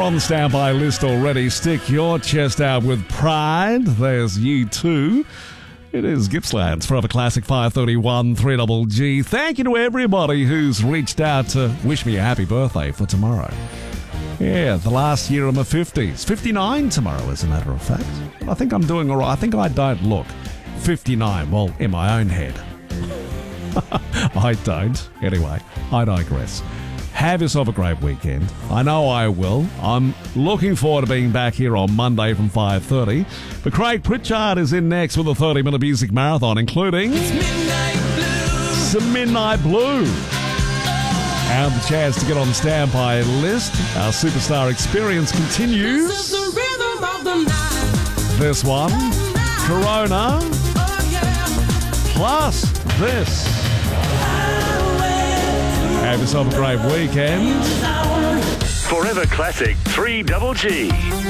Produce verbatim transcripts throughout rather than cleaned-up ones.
on the standby list already, stick your chest out with pride. There's you too. It is Gippsland's Forever Classic five thirty-one three G G. Thank you to everybody who's reached out to wish me a happy birthday for tomorrow. Yeah, the last year of my fifties. fifty-nine tomorrow, as a matter of fact. I think I'm doing all right. I think I don't look fifty-nine, well, in my own head. I don't. Anyway, I digress. Have yourself a great weekend. I know I will. I'm looking forward to being back here on Monday from five thirty. But Craig Pritchard is in next with a thirty-minute music marathon, including Midnight Blue. some Midnight Blue. And the chance to get on the standby list. Our superstar experience continues. This is the rhythm of the night. This one, Corona, Oh, yeah. plus this. Have yourself a great weekend. Forever Classic three G G.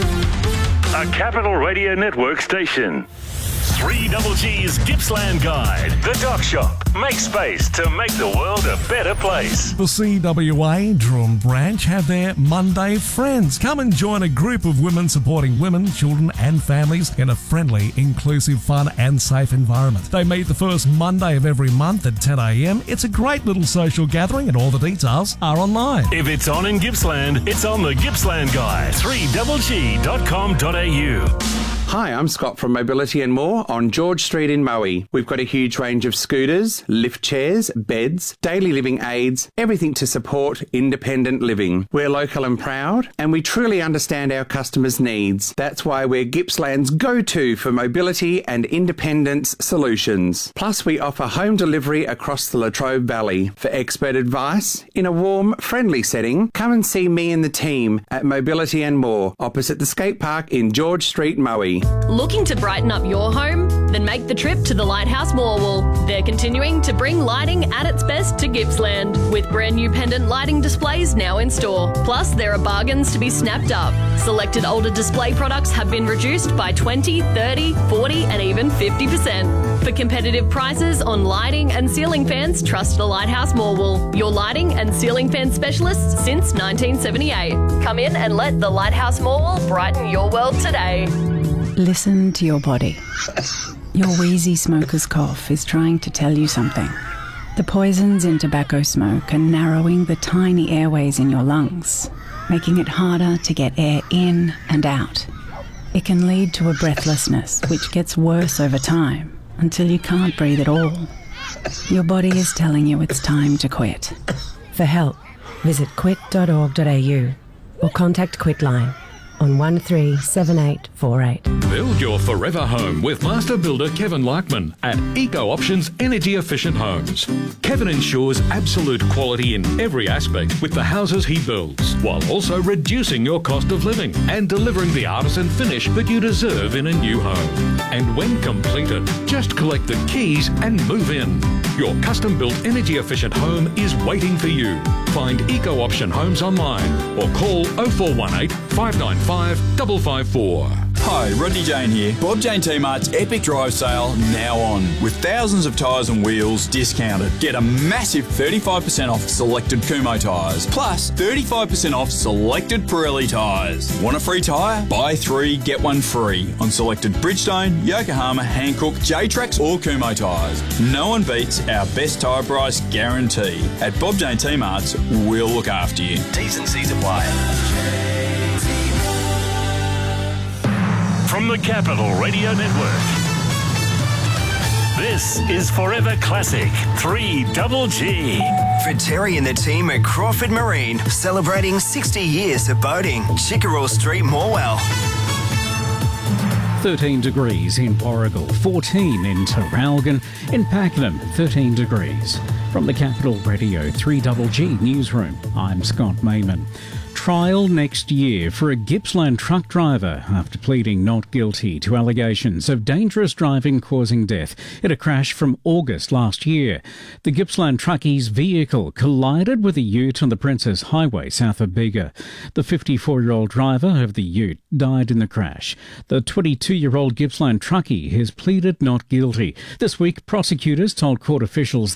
A Capital Radio Network station. three G G's Gippsland Guide. The Dock Shop. Make space to make the world a better place. The C W A Drum branch have their Monday Friends. Come and join a group of women supporting women, children and families in a friendly, inclusive, fun and safe environment. They meet the first Monday of every month at ten a.m. It's a great little social gathering and all the details are online. If it's on in Gippsland, it's on the Gippsland Guide. three G G dot com dot a u. Hi, I'm Scott from Mobility and More on George Street in Moe. We've got a huge range of scooters, lift chairs, beds, daily living aids, everything to support independent living. We're local and proud, and we truly understand our customers' needs. That's why we're Gippsland's go-to for mobility and independence solutions. Plus, we offer home delivery across the Latrobe Valley. For expert advice, in a warm, friendly setting, come and see me and the team at Mobility and More, opposite the skate park in George Street, Moe. Looking to brighten up your home? Then make the trip to the Lighthouse Morwell. They're continuing to bring lighting at its best to Gippsland, with brand new pendant lighting displays now in store. Plus, there are bargains to be snapped up. Selected older display products have been reduced by twenty, thirty, forty and even fifty percent. For competitive prices on lighting and ceiling fans, trust the Lighthouse Morwell, your lighting and ceiling fan specialists since nineteen seventy-eight. Come in and let the Lighthouse Morwell brighten your world today. Listen to your body. Your wheezy smoker's cough is trying to tell you something. The poisons in tobacco smoke are narrowing the tiny airways in your lungs, making it harder to get air in and out. It can lead to a breathlessness, which gets worse over time, until you can't breathe at all. Your body is telling you it's time to quit. For help, visit quit dot org dot a u or contact Quitline on one three seven eight four eight. Build your forever home with master builder Kevin Larkman at Eco Options Energy Efficient Homes. Kevin ensures absolute quality in every aspect with the houses he builds, while also reducing your cost of living and delivering the artisan finish that you deserve in a new home. And when completed, just collect the keys and move in. Your custom-built energy efficient home is waiting for you. Find Eco Option Homes online or call oh four one eight, five nine five, five five four. Hi, Rodney Jane here. Bob Jane T-Mart's Epic Drive Sale now on, with thousands of tyres and wheels discounted. Get a massive thirty-five percent off selected Kumho tyres, plus thirty-five percent off selected Pirelli tyres. Want a free tyre? Buy three, get one free on selected Bridgestone, Yokohama, Hankook, J-Trax or Kumho tyres. No one beats our best tyre price guarantee. At Bob Jane T-Mart's, we'll look after you. T's and C's apply. From the Capital Radio Network, this is Forever Classic three G G. For Terry and the team at Crawford Marine, celebrating sixty years of boating. Chickerell Street, Morwell. thirteen degrees in Warragul, fourteen in Terralgan, in Pakenham, thirteen degrees. From the Capital Radio three G G Newsroom, I'm Scott Mayman. Trial next year for a Gippsland truck driver after pleading not guilty to allegations of dangerous driving causing death in a crash from August last year. The Gippsland truckie's vehicle collided with a ute on the Princess Highway south of Bega. The fifty-four-year-old driver of the ute died in the crash. The twenty-two-year-old Gippsland truckie has pleaded not guilty. This week, prosecutors told court officials